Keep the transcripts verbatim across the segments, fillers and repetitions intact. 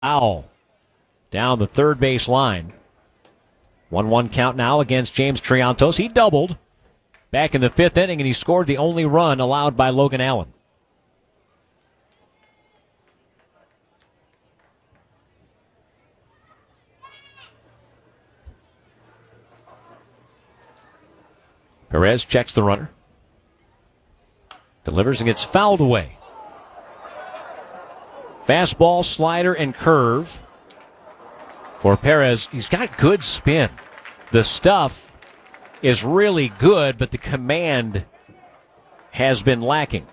foul down the third base line. one one count now against James Triantos. He doubled back in the fifth inning, and he scored the only run allowed by Logan Allen. Perez checks the runner. Delivers and gets fouled away. Fastball, slider, and curve for Perez. He's got good spin. The stuff is really good, but the command has been lacking.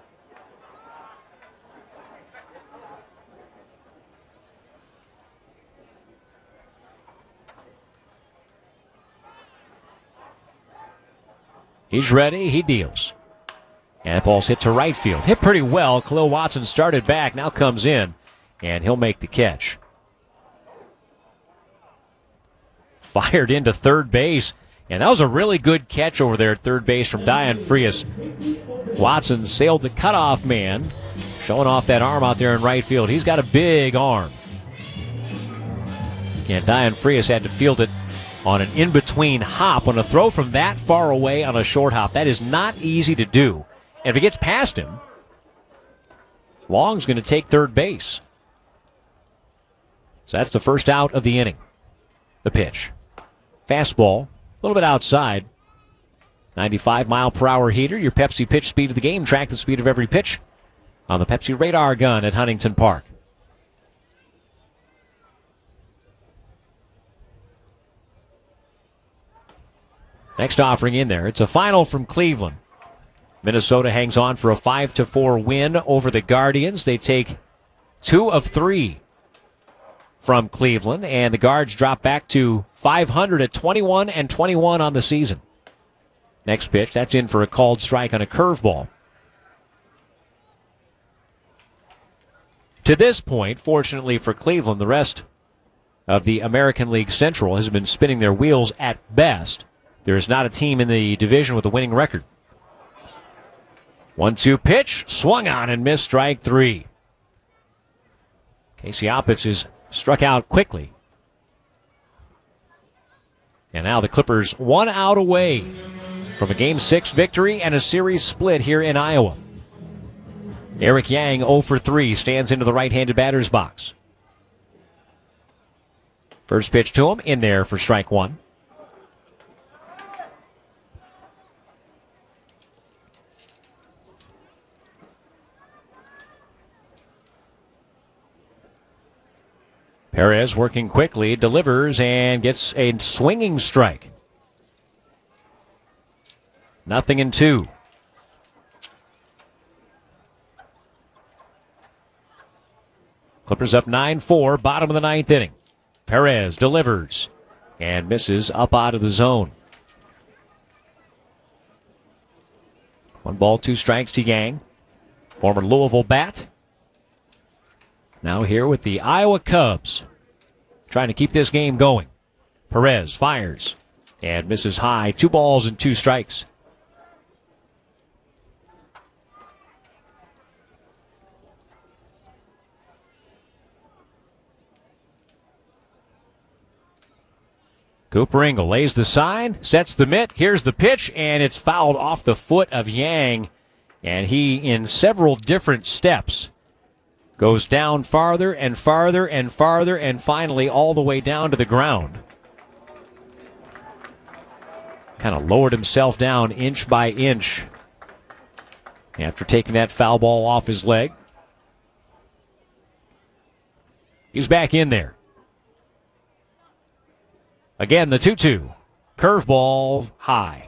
He's ready. He deals. And ball's hit to right field. Hit pretty well. Khalil Watson started back, now comes in, and he'll make the catch. Fired into third base, and that was a really good catch over there at third base from Dayan Frias. Watson sailed the cutoff man, showing off that arm out there in right field. He's got a big arm. And Dayan Frias had to field it on an in-between hop on a throw from that far away on a short hop. That is not easy to do. And if it gets past him, Long's going to take third base. So that's the first out of the inning. The pitch. Fastball, a little bit outside. ninety-five mile per hour heater, your Pepsi pitch speed of the game. Track the speed of every pitch on the Pepsi Radar Gun at Huntington Park. Next offering in there. It's a final from Cleveland. Minnesota hangs on for a five to four win over the Guardians. They take two of three from Cleveland, and the Guards drop back to five hundred at twenty-one and twenty-one on the season. Next pitch, that's in for a called strike on a curveball. To this point, fortunately for Cleveland, the rest of the American League Central has been spinning their wheels at best. There is not a team in the division with a winning record. one two pitch, swung on and missed, strike three. Casey Oppitz is struck out quickly. And now the Clippers one out away from a game six victory and a series split here in Iowa. Eric Yang oh for three stands into the right-handed batter's box. First pitch to him, in there for strike one. Perez working quickly, delivers, and gets a swinging strike. Nothing in two. Clippers up nine four, bottom of the ninth inning. Perez delivers and misses up out of the zone. One ball, two strikes to Yang. Former Louisville bat. Now here with the Iowa Cubs, trying to keep this game going. Perez fires and misses high. Two balls and two strikes. Cooper Ingle lays the sign, sets the mitt. Here's the pitch, and it's fouled off the foot of Yang. And he, in several different steps, goes down farther and farther and farther and finally all the way down to the ground. Kind of lowered himself down inch by inch after taking that foul ball off his leg. He's back in there. Again, the two two. Curveball high.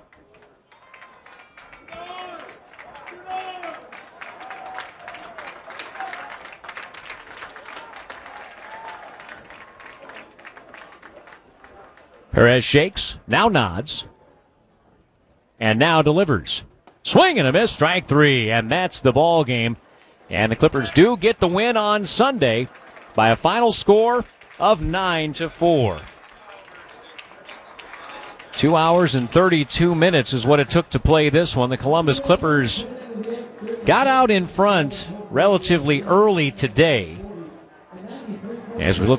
Perez shakes, now nods, and now delivers. Swing and a miss, strike three, and that's the ball game. And the Clippers do get the win on Sunday by a final score of nine to four. Two hours and thirty-two minutes is what it took to play this one. The Columbus Clippers got out in front relatively early today As we look